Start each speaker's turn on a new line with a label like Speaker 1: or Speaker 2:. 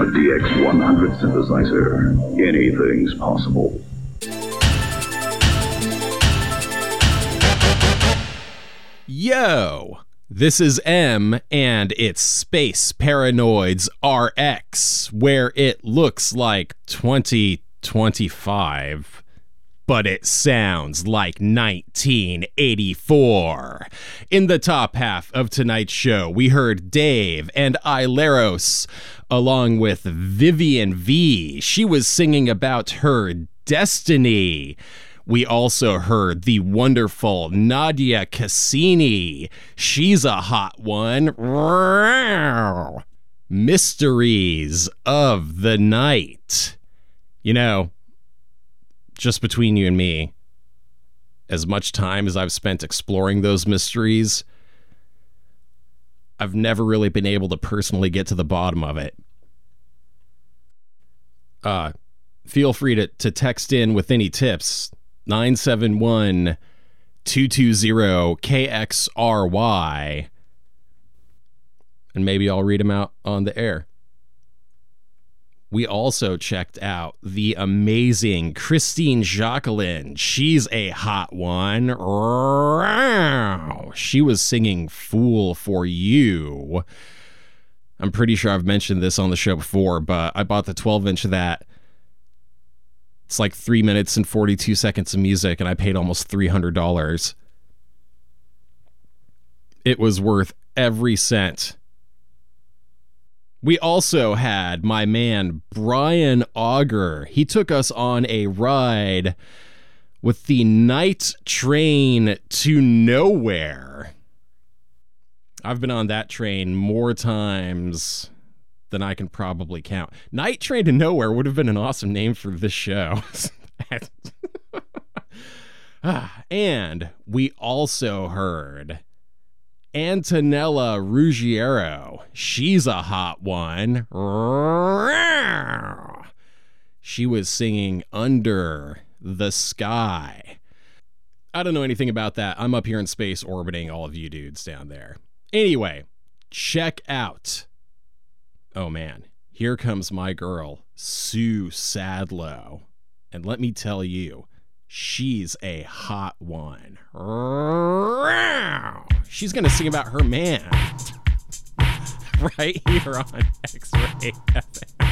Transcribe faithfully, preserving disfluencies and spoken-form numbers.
Speaker 1: a D X one hundred synthesizer, anything's possible.
Speaker 2: Yo, this is M, and it's Space Paranoids R X, where it looks like twenty twenty-five, but it sounds like nineteen eighty-four. In the top half of tonight's show, we heard Dave and Ileros, along with Vivian V. She was singing about her destiny. We also heard the wonderful Nadia Cassini. She's a hot one. Mysteries of the Night. You know, just between you and me, as much time as I've spent exploring those mysteries, I've never really been able to personally get to the bottom of it. Uh, feel free to, to text in with any tips. nine seven one, two two zero, K X R Y. And maybe I'll read them out on the air. We also checked out the amazing Christine Jacqueline. She's a hot one. She was singing Fool for You. I'm pretty sure I've mentioned this on the show before, but I bought the twelve inch of that. It's like three minutes and forty-two seconds of music, and I paid almost three hundred dollars. It was worth every cent. We also had my man, Brian Auger. He took us on a ride with the Night Train to Nowhere. I've been on that train more times than I can probably count. Night Train to Nowhere would have been an awesome name for this show. And we also heard Antonella Ruggiero. She's a hot one. She was singing Under the Sky. I don't know anything about that. I'm up here in space orbiting all of you dudes down there. Anyway, check out. Oh man, here comes my girl, Sue Sadlow. And let me tell you, she's a hot one. She's going to sing about her man right here on X-Ray F M.